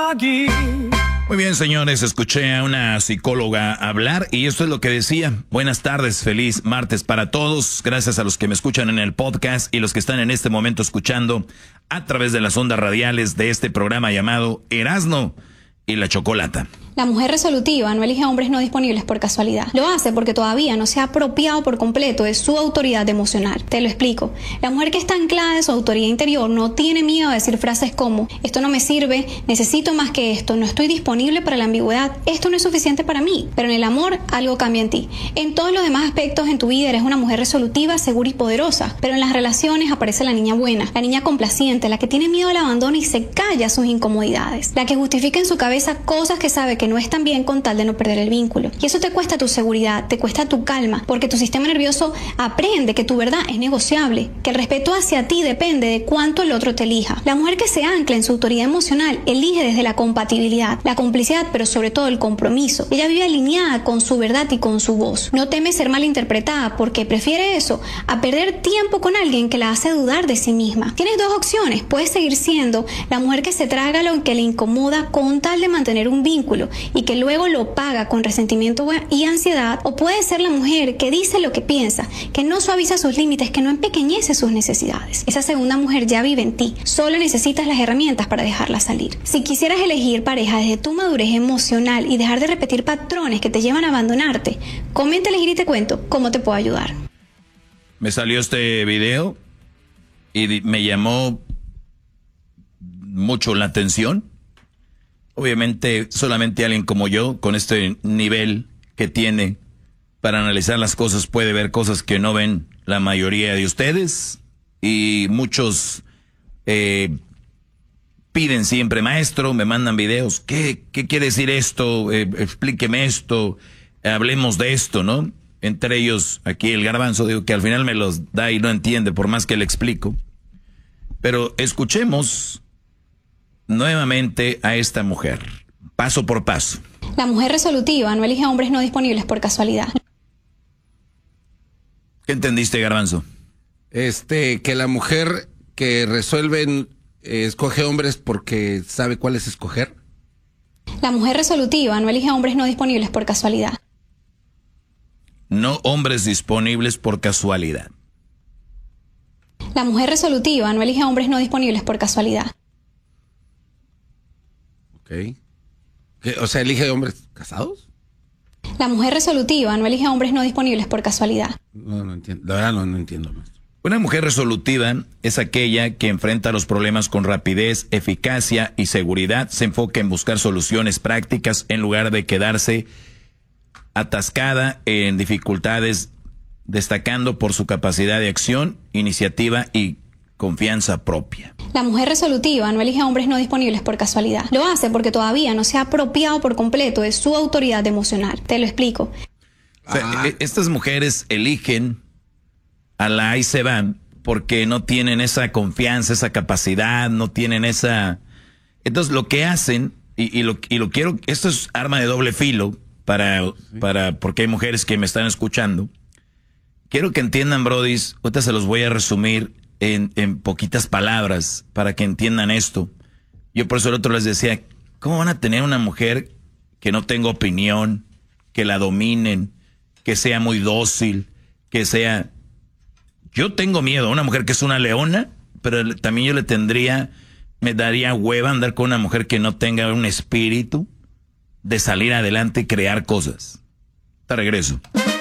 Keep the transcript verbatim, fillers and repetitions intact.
Shaggy. Muy bien, señores, escuché a una psicóloga hablar y esto es lo que decía. Buenas tardes, feliz martes para todos. Gracias a los que me escuchan en el podcast y los que están en este momento escuchando a través de las ondas radiales de este programa llamado Erasmo y la Chocolata. La mujer resolutiva no elige a hombres no disponibles por casualidad. Lo hace porque todavía no se ha apropiado por completo de su autoridad emocional. Te lo explico. La mujer que está anclada en su autoridad interior no tiene miedo a decir frases como: esto no me sirve, necesito más que esto, no estoy disponible para la ambigüedad, esto no es suficiente para mí. Pero en el amor algo cambia en ti. En todos los demás aspectos en tu vida eres una mujer resolutiva, segura y poderosa. Pero en las relaciones aparece la niña buena, la niña complaciente, la que tiene miedo al abandono y se calla sus incomodidades. La que justifica en su cabeza cosas que sabe que no están bien con tal de no perder el vínculo. Y eso te cuesta tu seguridad, te cuesta tu calma, porque tu sistema nervioso aprende que tu verdad es negociable, que el respeto hacia ti depende de cuánto el otro te elija. La mujer que se ancla en su autoridad emocional elige desde la compatibilidad, la complicidad, pero sobre todo el compromiso. Ella vive alineada con su verdad y con su voz. No teme ser malinterpretada porque prefiere eso a perder tiempo con alguien que la hace dudar de sí misma. Tienes dos opciones. Puedes seguir siendo la mujer que se traga lo que le incomoda con tal de mantener un vínculo y que luego lo paga con resentimiento y ansiedad, o puede ser la mujer que dice lo que piensa, que no suaviza sus límites, que no empequeñece sus necesidades. Esa segunda mujer ya vive en ti, solo necesitas las herramientas para dejarla salir. Si quisieras elegir pareja desde tu madurez emocional y dejar de repetir patrones que te llevan a abandonarte, comenta, elegir y te cuento cómo te puedo ayudar. Me salió este video y me llamó mucho la atención. Obviamente solamente alguien como yo, con este nivel que tiene para analizar las cosas, puede ver cosas que no ven la mayoría de ustedes. Y muchos eh, piden siempre: maestro, me mandan videos. ¿Qué, qué quiere decir esto? Eh, explíqueme esto. Hablemos de esto, ¿no? Entre ellos, aquí el Garbanzo, digo que al final me los da y no entiende por más que le explico. Pero escuchemos nuevamente a esta mujer, paso por paso. La mujer resolutiva no elige a hombres no disponibles por casualidad. ¿Qué entendiste, Garbanzo? Este, que la mujer que resuelve eh, escoge hombres porque sabe cuáles escoger. La mujer resolutiva no elige a hombres no disponibles por casualidad. No hombres disponibles por casualidad. La mujer resolutiva no elige a hombres no disponibles por casualidad. Okay. O sea, ¿elige hombres casados? La mujer resolutiva no elige a hombres no disponibles por casualidad. No, no entiendo. La verdad no, no entiendo, maestro. Una mujer resolutiva es aquella que enfrenta los problemas con rapidez, eficacia y seguridad. Se enfoca en buscar soluciones prácticas en lugar de quedarse atascada en dificultades, destacando por su capacidad de acción, iniciativa y confianza propia. La mujer resolutiva no elige a hombres no disponibles por casualidad. Lo hace porque todavía no se ha apropiado por completo de su autoridad emocional. Te lo explico. O sea, ah. Estas mujeres eligen a la ahí se van porque no tienen esa confianza, esa capacidad, no tienen esa... Entonces lo que hacen, y, y, lo, y lo quiero, esto es arma de doble filo para, sí. para, porque hay mujeres que me están escuchando. Quiero que entiendan, brodis, ahorita se los voy a resumir En, en poquitas palabras para que entiendan esto. Yo por eso el otro les decía, ¿cómo van a tener una mujer que no tenga opinión, que la dominen, que sea muy dócil, que sea... Yo tengo miedo a una mujer que es una leona, pero también yo le tendría, me daría hueva andar con una mujer que no tenga un espíritu de salir adelante y crear cosas. Te regreso.